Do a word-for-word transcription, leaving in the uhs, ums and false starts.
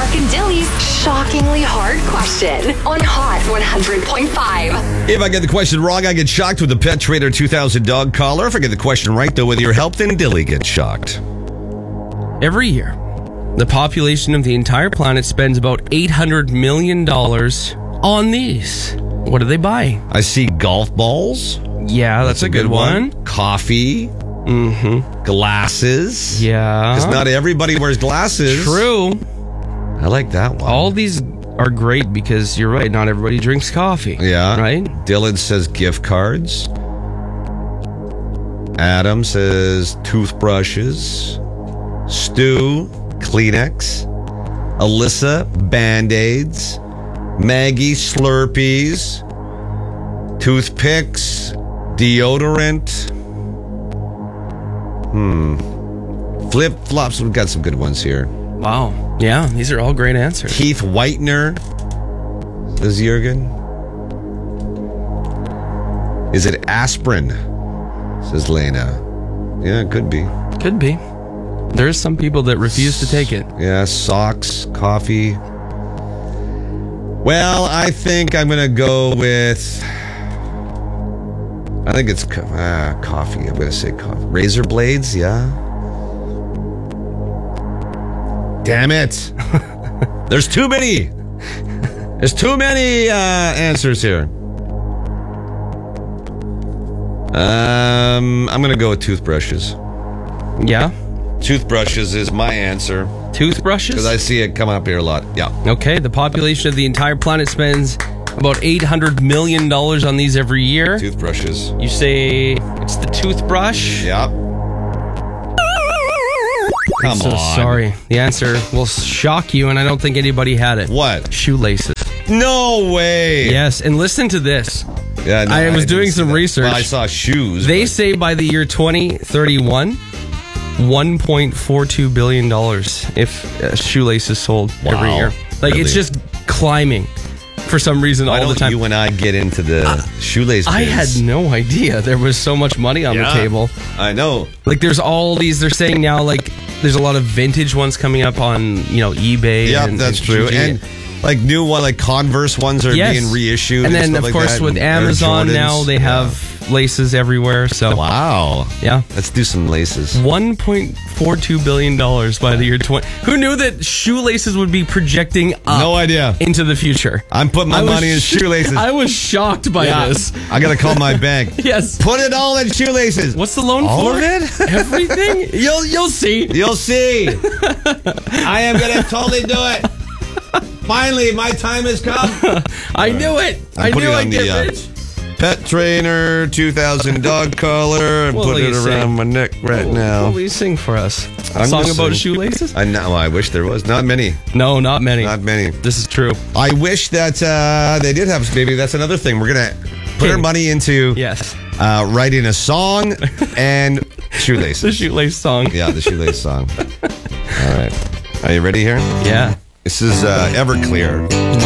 Mark and Dilly's shockingly hard question on Hot one hundred point five. If I get the question wrong, I get shocked with the Pet Trainer two thousand dog collar. If I get the question right, though, with your help, then Dilly gets shocked. Every year, the population of the entire planet spends about eight hundred million dollars on these. What do they buy? I see golf balls. Yeah, that's, That's a good, one. Coffee. Mm-hmm. Glasses. Yeah. Because not everybody wears glasses. True. I like that one. All these are great because you're right, not everybody drinks coffee. Yeah. Right? Dylan says gift cards. Adam says toothbrushes. Stu, Kleenex. Alyssa, Band-Aids. Maggie, Slurpees. Toothpicks. Deodorant. Hmm. Flip-flops. We've got some good ones here. Wow. Yeah, these are all great answers. Teeth whitener, says Jurgen. Is it aspirin, says Lena. Yeah, it could be. Could be. There's some people that refuse to take it. Yeah, socks, coffee. Well, I think I'm going to go with... I think it's co- ah, coffee. I'm going to say coffee. Razor blades, yeah. Damn it. There's too many. There's too many uh, answers here. Um, I'm going to go with toothbrushes. Yeah? Toothbrushes is my answer. Toothbrushes? Because I see it come up here a lot. Yeah. Okay, the population of the entire planet spends about eight hundred million dollars on these every year. Toothbrushes. You say it's the toothbrush? Yeah. Come so on. Sorry. The answer will shock you, and I don't think anybody had it. What? Shoelaces. No way. Yes, and listen to this. Yeah, no, I was didn't doing see some that. research. Well, I saw shoes. They but- say by the year twenty thirty-one, one point four two billion dollars if uh, shoelaces sold Wow. every year. Like, Really? it's just climbing for some reason Why all don't the time. you and I get into the uh, shoelace I biz? had no idea there was so much money on Yeah. the table. I know. Like, there's all these, they're saying now, like, there's a lot of vintage ones coming up on, you know, eBay. Yeah, and, that's and true. Kijiji. And like new one, like Converse ones are Yes. being reissued. And then, stuff of like course, that, with and Air Amazon Jordans. now, they Yeah. have laces everywhere. So, Wow. yeah. Let's do some laces. one point four two billion dollars by the year twenty. Who knew that shoelaces would be projecting up No idea. into the future? I'm putting my I was money in sh- shoelaces. I was shocked by Yeah. this. I gotta call my bank. Yes. Put it all in shoelaces. What's the loan All for? of it? Everything? You'll you'll see. You'll see. I am gonna totally do it. Finally, my time has come. I knew it. I'm I putting knew it I'd on get the, uh, rich. Pet Trainer two thousand dog collar and What put will it you around sing? my neck right What now. will you sing for us? A I'm song gonna about sing. shoelaces? I know. I wish there was. Not many. No, not many. Not many. This is true. I wish that uh, they did have. Maybe that's another thing. We're gonna put our Okay. money into Yes. uh, writing a song and shoelaces. The shoelace song. Yeah, the shoelace song. All right. Are you ready here? Yeah. This is uh, Everclear.